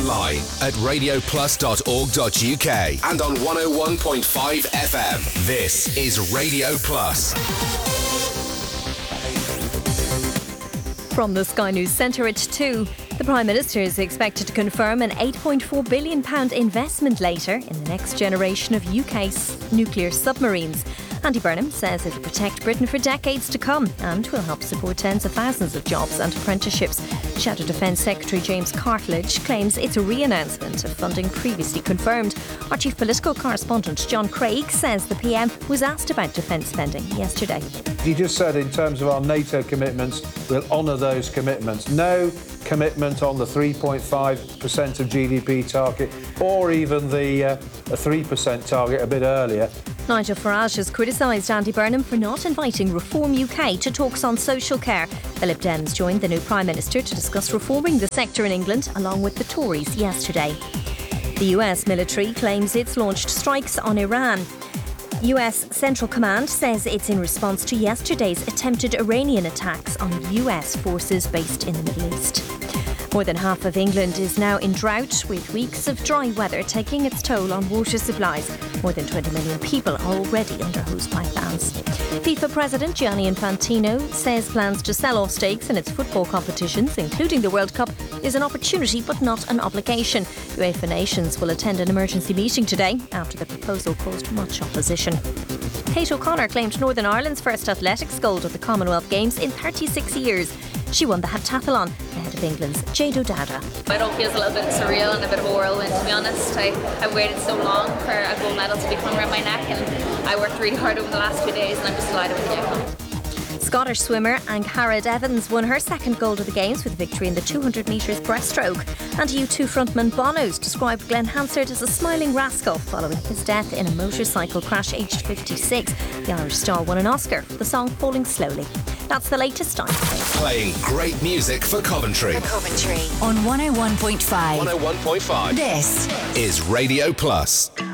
online at radioplus.org.uk and on 101.5 FM. This is Radio Plus. From the Sky News Centre at 2, the Prime Minister is expected to confirm an £8.4 billion investment later in the next generation of UK's nuclear submarines. Andy Burnham says it will protect Britain for decades to come and will help support tens of thousands of jobs and apprenticeships. Shadow Defence Secretary James Cartledge claims it's a re-announcement of funding previously confirmed. Our chief political correspondent John Craig says the PM was asked about defence spending yesterday. He just said in terms of our NATO commitments, we'll honour those commitments. No commitment on the 3.5% of GDP target or even the 3% target a bit earlier. Nigel Farage has criticised Andy Burnham for not inviting Reform UK to talks on social care. The Lib Dems joined the new Prime Minister to discuss reforming the sector in England along with the Tories yesterday. The US military claims it's launched strikes on Iran. US Central Command says it's in response to yesterday's attempted Iranian attacks on US forces based in the Middle East. More than half of England is now in drought, with weeks of dry weather taking its toll on water supplies. More than 20 million people are already under hosepipe bans. FIFA President Gianni Infantino says plans to sell off stakes in its football competitions, including the World Cup, is an opportunity but not an obligation. UEFA nations will attend an emergency meeting today after the proposal caused much opposition. Kate O'Connor claimed Northern Ireland's first athletics gold at the Commonwealth Games in 36 years. She won the heptathlon ahead of England's Jade O'Dowda. It all feels a little bit surreal and a bit of a whirlwind, to be honest. I've waited so long for a gold medal to be hung around my neck, and I worked really hard over the last few days, and I'm just delighted with the outcome. Scottish swimmer Angharad Evans won her second gold of the Games with a victory in the 200 metres breaststroke. And U2 frontman Bono's described Glenn Hansard as a smiling rascal following his death in a motorcycle crash aged 56. The Irish star won an Oscar for the song Falling Slowly. That's the latest on Playing great music for Coventry. On 101.5. 101.5. This is Radio Plus.